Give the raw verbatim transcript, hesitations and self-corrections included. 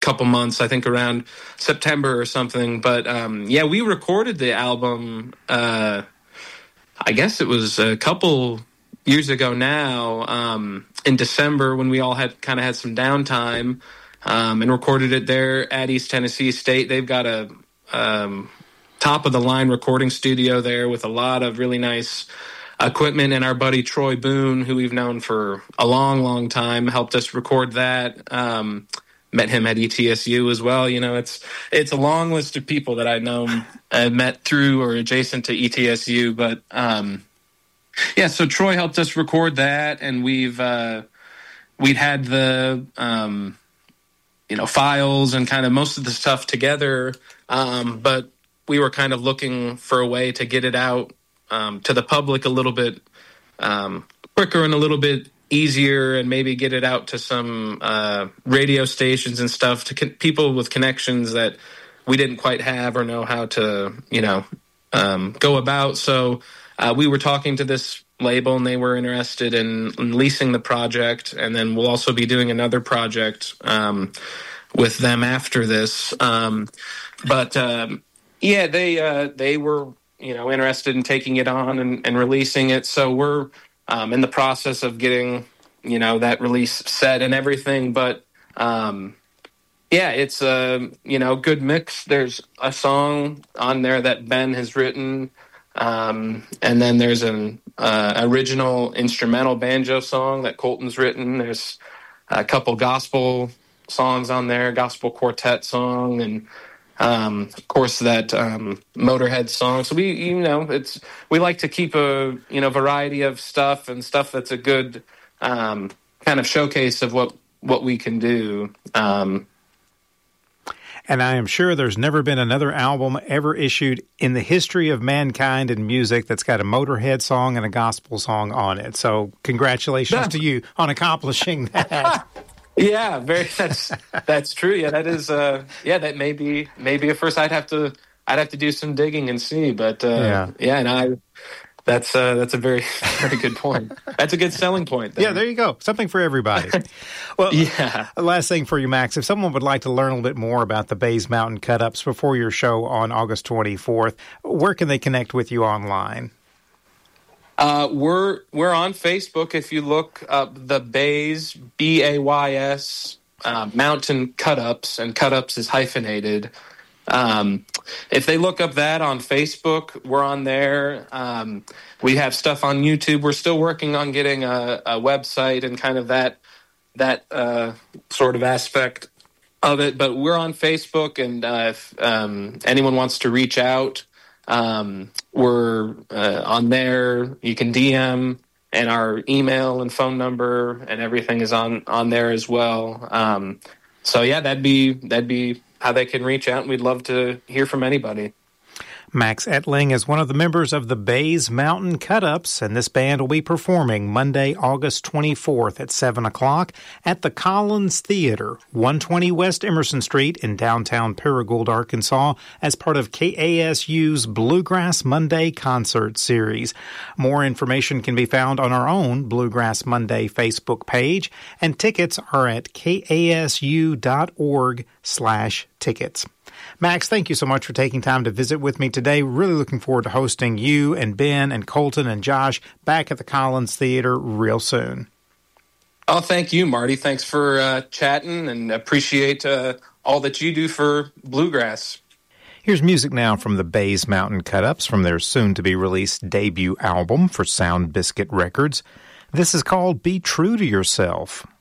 couple months, I think around September or something. But um, yeah, we recorded the album, uh, I guess it was a couple years ago now, um, in December when we all had kind of had some downtime, um, and recorded it there at East Tennessee State. They've got a um, top of the line recording studio there with a lot of really nice equipment, and our buddy Troy Boone, who we've known for a long, long time, helped us record that. Um, met him at E T S U as well. You know, it's it's a long list of people that I know uh, met through or adjacent to E T S U. But um, yeah, so Troy helped us record that, and we've uh, we'd had the um, you know files and kind of most of the stuff together, um, but we were kind of looking for a way to get it out um, to the public a little bit um, quicker and a little bit easier, and maybe get it out to some uh, radio stations and stuff, to con- people with connections that we didn't quite have or know how to, you know, um, go about. So uh, we were talking to this label, and they were interested in, in leasing the project, and then we'll also be doing another project um, with them after this. Um, but um, yeah, they uh, they were, you know, interested in taking it on and, and releasing it. So we're Um, in the process of getting, you know, that release set and everything. But, um, yeah, it's a, you know, good mix. There's a song on there that Ben has written. Um, and then there's an uh, original instrumental banjo song that Colton's written. There's a couple gospel songs on there, gospel quartet song, and Um, of course, that um, Motorhead song. So we, you know, it's we like to keep a you know variety of stuff and stuff that's a good um, kind of showcase of what what we can do. Um, and I am sure there's never been another album ever issued in the history of mankind and music that's got a Motorhead song and a gospel song on it. So congratulations to you on accomplishing that. Yeah, very. That's that's true. Yeah, that is. Uh, yeah, that may be maybe at first I'd have to I'd have to do some digging and see. But uh, yeah, yeah, and I that's uh, that's a very very good point. That's a good selling point. Then. Yeah, there you go. Something for everybody. Well, yeah. Last thing for you, Max. If someone would like to learn a little bit more about the Bays Mountain Cut-Ups before your show on August twenty-fourth, where can they connect with you online? Uh, we're we're on Facebook. If you look up the Bays, B A Y S, uh, Mountain Cut-Ups, and Cut-Ups is hyphenated. Um, if they look up that on Facebook, we're on there. Um, we have stuff on YouTube. We're still working on getting a, a website and kind of that that uh, sort of aspect of it. But we're on Facebook, and uh, if um, anyone wants to reach out, Um, we're uh, on there. You can D M, and our email and phone number and everything is on, on there as well. Um, so yeah, that'd be that'd be how they can reach out, and we'd love to hear from anybody. Max Ettling is one of the members of the Bays Mountain Cut-Ups, and this band will be performing Monday, August twenty-fourth at seven o'clock at the Collins Theater, one twenty West Emerson Street in downtown Paragould, Arkansas, as part of K A S U's Bluegrass Monday concert series. More information can be found on our own Bluegrass Monday Facebook page, and tickets are at kasu.org slash tickets. Max, thank you so much for taking time to visit with me today. Really looking forward to hosting you and Ben and Colton and Josh back at the Collins Theater real soon. Oh, thank you, Marty. Thanks for uh, chatting, and appreciate uh, all that you do for bluegrass. Here's music now from the Bays Mountain Cut-Ups from their soon-to-be-released debut album for Sound Biscuit Records. This is called Be True to Yourself.